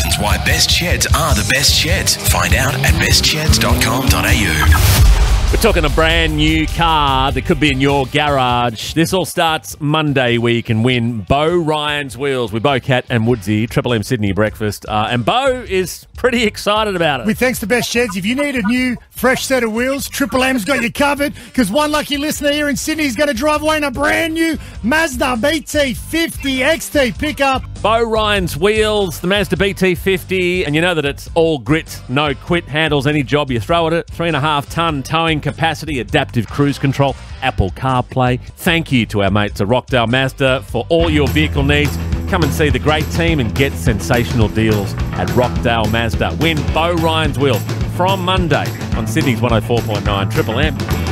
reasons why best sheds are the best sheds. Find out at bestsheds.com.au. We're talking a brand new car that could be in your garage. This all starts Monday where you can win Bo Ryan's wheels with Bo, Cat and Woodsy, Triple M Sydney breakfast. And Bo is pretty excited about it. With thanks to Best Sheds, if you need a new, fresh set of wheels, Triple M's got you covered, because one lucky listener here in Sydney is going to drive away in a brand new Mazda BT50 XT pickup. Bo Ryan's wheels, the Mazda BT50, and you know that it's all grit, no quit, handles any job you throw at it. 3.5-ton towing capacity, adaptive cruise control, Apple CarPlay. Thank you to our mates at Rockdale Mazda for all your vehicle needs. Come and see the great team and get sensational deals at Rockdale Mazda. Win Bo Ryan's wheels from Monday on Sydney's 104.9 Triple M.